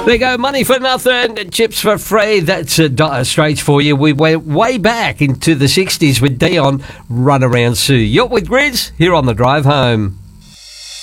There you go, money for nothing, chips for free. That's Dire Straits for you. We went way back into the 60s with Dion, Run Around Sue. You're with Grids here on the drive home.